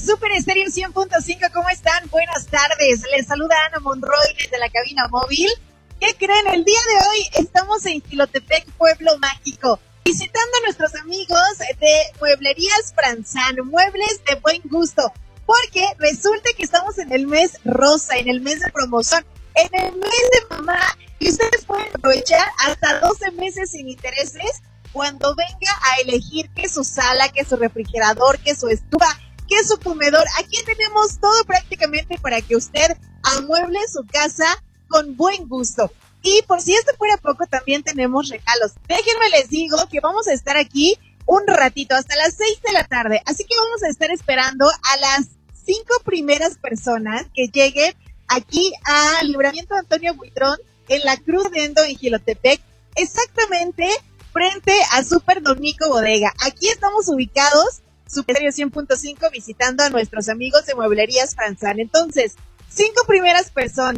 Super Estéreo 100.5, ¿cómo están? Buenas tardes. Les saluda Ana Monroy desde la cabina móvil. ¿Qué creen? El día de hoy estamos en Jilotepec, Pueblo Mágico, visitando a nuestros amigos de Mueblerías Franzán, muebles de buen gusto, porque resulta que estamos en el mes rosa, en el mes de promoción, en el mes de mamá, y ustedes pueden aprovechar hasta 12 meses sin intereses cuando venga a elegir que su sala, que su refrigerador, que su estufa, que su comedor. Aquí tenemos todo prácticamente para que usted amueble su casa con buen gusto. Y por si esto fuera poco, también tenemos regalos. Déjenme les digo que vamos a estar aquí un ratito, hasta las 6 de la tarde. Así que vamos a estar esperando a las 5 primeras personas que lleguen aquí al Libramiento Antonio Buitrón, en la Cruz de Endo, en Jilotepec, exactamente frente a Super Dormico Bodega. Aquí estamos ubicados, Super Estéreo 100.5, visitando a nuestros amigos de Mueblerías Franzán. Entonces, 5 primeras personas